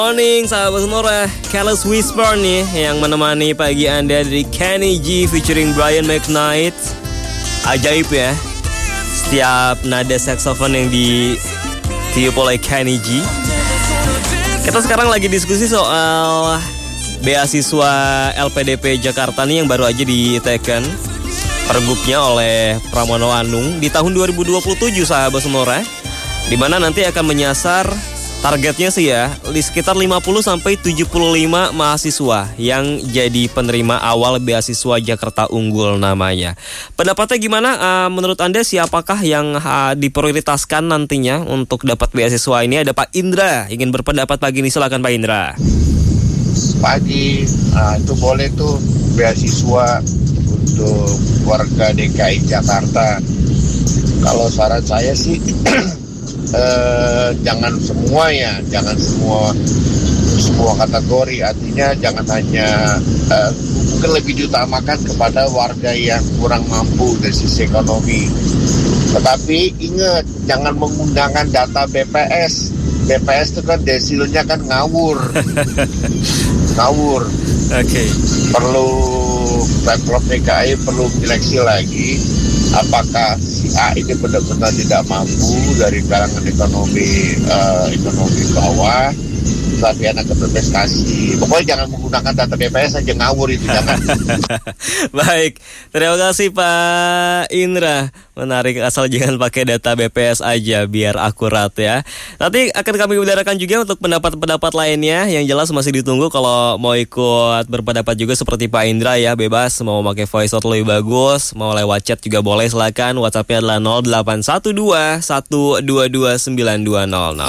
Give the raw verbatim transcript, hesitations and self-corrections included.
Morning sahabat Sonora, Careless Whisper nih yang menemani pagi Anda dari Kenny G featuring Brian McKnight. Ajaib ya, setiap nada saxophone yang ditiup oleh Kenny G. Kita sekarang lagi diskusi soal beasiswa L P D P Jakarta nih yang baru aja diteken pergubnya oleh Pramono Anung di tahun dua ribu dua puluh tujuh sahabat Sonora, di mana nanti akan menyasar targetnya sih ya, di sekitar lima puluh sampai tujuh puluh lima mahasiswa yang jadi penerima awal beasiswa Jakarta Unggul namanya. Pendapatnya gimana? Uh, menurut Anda siapakah yang uh, diprioritaskan nantinya untuk dapat beasiswa ini? Ada Pak Indra ingin berpendapat pagi ini, silakan Pak Indra. Pagi, uh, itu boleh tuh beasiswa untuk warga D K I Jakarta. Kalau saran saya sih Uh, jangan semua ya, jangan semua semua kategori, artinya jangan hanya uh, mungkin lebih diutamakan kepada warga yang kurang mampu dari sisi ekonomi. Tetapi ingat, jangan menggunakan data B P S. B P S itu kan desilnya kan ngawur, ngawur. Oke. Okay. Perlu Pemprov D K I perlu seleksi lagi. Apakah si A ini benar-benar tidak mampu dari kalangan ekonomi uh, ekonomi bawah, tapi anak berprestasi. Pokoknya jangan menggunakan data B P S aja, ngawur itu, jangan. Baik, terima kasih Pak Indra. Menarik, asal jangan pakai data B P S aja biar akurat ya. Nanti akan kami udarakan juga untuk pendapat-pendapat lainnya. Yang jelas masih ditunggu kalau mau ikut berpendapat juga seperti Pak Indra ya, bebas. Mau pakai voice note lebih bagus, mau lewat chat juga boleh, silakan. WhatsApp-nya adalah nol delapan satu dua satu dua dua sembilan dua nol nol.